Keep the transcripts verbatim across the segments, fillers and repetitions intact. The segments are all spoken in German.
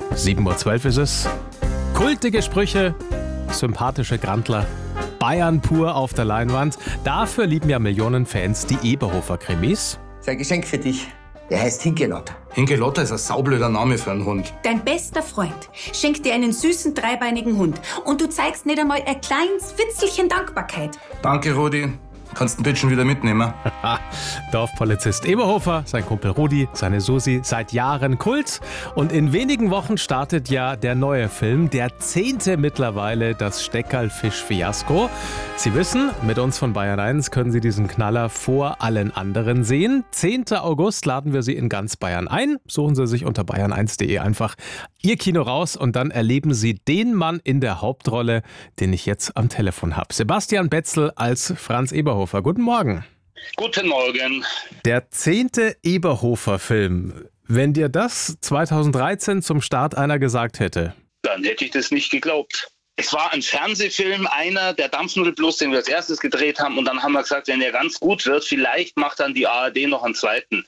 sieben Uhr zwölf ist es. Kultige Sprüche, sympathische Grandler, Bayern pur auf der Leinwand. Dafür lieben ja Millionen Fans die Eberhofer-Krimis. Sein Geschenk für dich. Der heißt Hinkelotter. Hinkelotter ist ein saublöder Name für einen Hund. Dein bester Freund schenkt dir einen süßen, dreibeinigen Hund und du zeigst nicht einmal ein kleines Witzelchen Dankbarkeit. Danke, Rudi. Kannst den Bitchen wieder mitnehmen. Dorfpolizist Eberhofer, sein Kumpel Rudi, seine Susi, seit Jahren Kult. Und in wenigen Wochen startet ja der neue Film, der zehnte mittlerweile, das Steckerlfisch-Fiasko. Sie wissen, mit uns von Bayern eins können Sie diesen Knaller vor allen anderen sehen. zehnten August laden wir Sie in ganz Bayern ein. Suchen Sie sich unter bayern eins punkt de einfach Ihr Kino raus und dann erleben Sie den Mann in der Hauptrolle, den ich jetzt am Telefon habe. Sebastian Betzel als Franz Eberhofer. Guten Morgen. Guten Morgen. Der zehnte Eberhofer-Film. Wenn dir das zweitausenddreizehn zum Start einer gesagt hätte? Dann hätte ich das nicht geglaubt. Es war ein Fernsehfilm, einer der Dampfnudelblues, den wir als erstes gedreht haben. Und dann haben wir gesagt, wenn der ganz gut wird, vielleicht macht dann die A R D noch einen zweiten.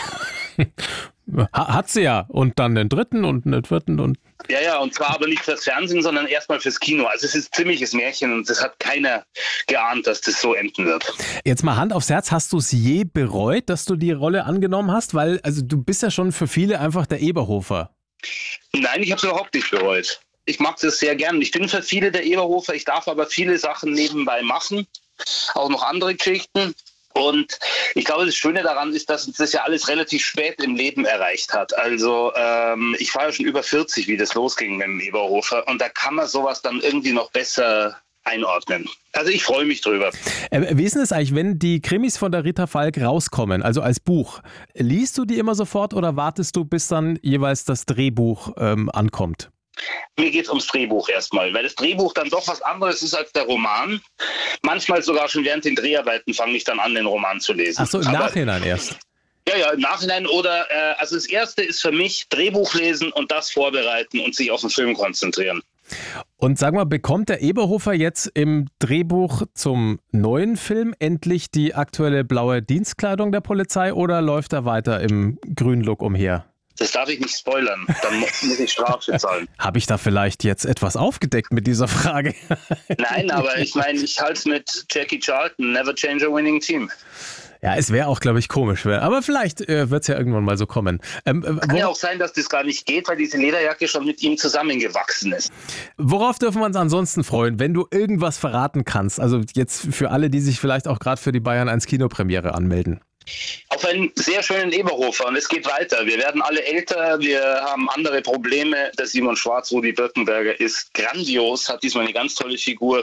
Hat sie ja. Und dann den dritten und den vierten. Und Ja, ja, und zwar aber nicht fürs Fernsehen, sondern erstmal fürs Kino. Also es ist ein ziemliches Märchen und es hat keiner geahnt, dass das so enden wird. Jetzt mal Hand aufs Herz, hast du es je bereut, dass du die Rolle angenommen hast? Weil also du bist ja schon für viele einfach der Eberhofer. Nein, ich habe es überhaupt nicht bereut. Ich mag das sehr gern. Ich bin für viele der Eberhofer, ich darf aber viele Sachen nebenbei machen, auch noch andere Geschichten. Und ich glaube, das Schöne daran ist, dass uns das ja alles relativ spät im Leben erreicht hat. Also ähm, ich war ja schon über vierzig, wie das losging mit dem Eberhofer. Und da kann man sowas dann irgendwie noch besser einordnen. Also ich freue mich drüber. Äh, wie ist denn es eigentlich, wenn die Krimis von der Rita Falk rauskommen, also als Buch? Liest du die immer sofort oder wartest du, bis dann jeweils das Drehbuch ähm, ankommt? Mir geht es ums Drehbuch erstmal, weil das Drehbuch dann doch was anderes ist als der Roman. Manchmal sogar schon während den Dreharbeiten fange ich dann an, den Roman zu lesen. Ach so, im Aber, Nachhinein erst? Ja, ja, im Nachhinein oder, äh, also das Erste ist für mich Drehbuch lesen und das vorbereiten und sich auf den Film konzentrieren. Und sag mal, bekommt der Eberhofer jetzt im Drehbuch zum neuen Film endlich die aktuelle blaue Dienstkleidung der Polizei oder läuft er weiter im grünen Look umher? Das darf ich nicht spoilern, dann muss ich Strafe zahlen. Habe ich da vielleicht jetzt etwas aufgedeckt mit dieser Frage? Nein, aber ich meine, ich halte es mit Jackie Charlton, never change a winning team. Ja, es wäre auch, glaube ich, komisch. Aber vielleicht äh, wird es ja irgendwann mal so kommen. Ähm, Kann ja auch sein, dass das gar nicht geht, weil diese Lederjacke schon mit ihm zusammengewachsen ist. Worauf dürfen wir uns ansonsten freuen, wenn du irgendwas verraten kannst? Also jetzt für alle, die sich vielleicht auch gerade für die Bayern eins Kinopremiere anmelden. Auf einen sehr schönen Eberhofer und es geht weiter. Wir werden alle älter, wir haben andere Probleme. Der Simon Schwarz, Rudi Birkenberger, ist grandios, hat diesmal eine ganz tolle Figur.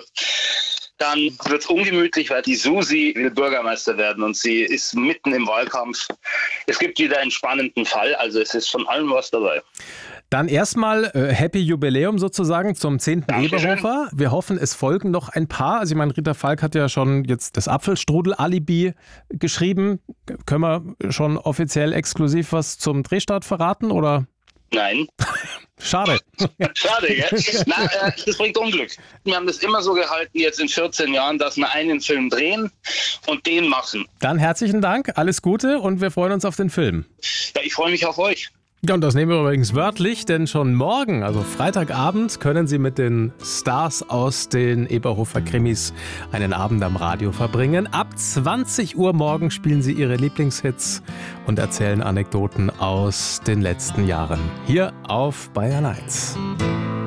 Dann wird es ungemütlich, weil die Susi will Bürgermeister werden und sie ist mitten im Wahlkampf. Es gibt wieder einen spannenden Fall, also es ist von allem was dabei. Dann erstmal äh, Happy Jubiläum sozusagen zum zehnten Eberhofer. Wir hoffen, es folgen noch ein paar. Also ich meine, Rita Falk hat ja schon jetzt das Apfelstrudel-Alibi geschrieben. Können wir schon offiziell exklusiv was zum Drehstart verraten, oder? Nein. Schade. Schade, gell? Na, äh, das bringt Unglück. Wir haben das immer so gehalten, jetzt in vierzehn Jahren, dass wir einen Film drehen und den machen. Dann herzlichen Dank, alles Gute und wir freuen uns auf den Film. Ja, ich freue mich auf euch. Ja, und das nehmen wir übrigens wörtlich, denn schon morgen, also Freitagabend, können Sie mit den Stars aus den Eberhofer-Krimis einen Abend am Radio verbringen. Ab zwanzig Uhr morgen spielen Sie Ihre Lieblingshits und erzählen Anekdoten aus den letzten Jahren. Hier auf Bayern eins.